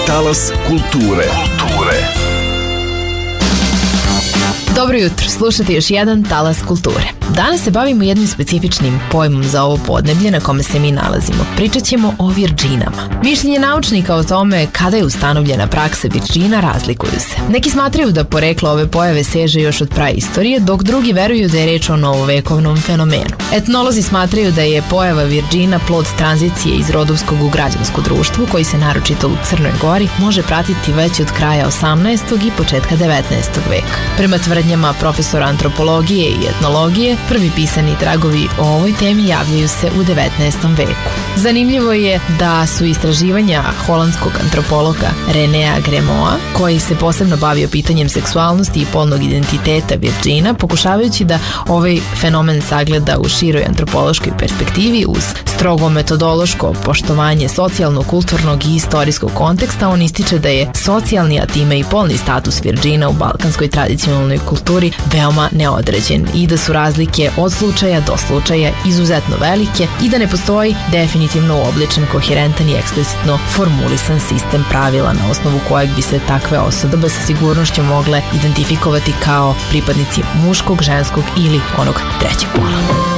Talas kulture. Dobro jutro, slušate još jedan Talas kulture. Danas se bavimo jednim specifičnim pojmom za ovo podneblje na kome se mi nalazimo. Pričat ćemo o virdžinama. Mišljenje naučnika o tome kada je ustanovljena praksa virdžina razlikuju se. Neki smatraju da poreklo ove pojave seže još od praistorije, dok drugi veruju da je reč o novovekovnom fenomenu. Etnolozi smatraju da je pojava virdžina plod tranzicije iz rodovskog u građansko društvo, koji se naročito u Crnoj Gori može pratiti već od kraja 18. i početka 19. veka. Prema tvrdnjama profesora antropologije i etnologije, prvi pisani tragovi o ovoj temi javljaju se u 19. veku. Zanimljivo je da su istraživanja holandskog antropologa Renea Gremoa, koji se posebno bavio pitanjem seksualnosti i polnog identiteta virdžina, pokušavajući da ovaj fenomen sagleda u široj antropološkoj perspektivi uz strogo metodološko poštovanje socijalno-kulturnog i istorijskog konteksta. On ističe da je socijalni, a time i polni status virdžina u balkanskoj tradicionalnoj kulturi veoma neodređen i da su razlike od slučaja do slučaja izuzetno velike i da ne postoji definitivno uobličen, koherentan i eksplicitno formulisan sistem pravila na osnovu kojeg bi se takve osobe sa sigurnošću mogle identifikovati kao pripadnici muškog, ženskog ili onog trećeg pola.